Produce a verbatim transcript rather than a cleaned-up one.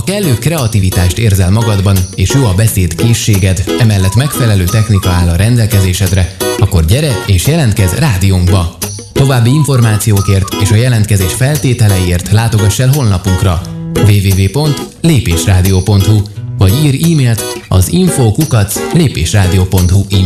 Ha kellő kreativitást érzel magadban, és jó a beszéd készséged, emellett megfelelő technika áll a rendelkezésedre, akkor gyere és jelentkezz rádiónkba! További információkért és a jelentkezés feltételeiért látogass el honlapunkra double-u double-u double-u pont lépésrádió pont hu vagy ír e-mailt az info kukac lépésrádió pont hu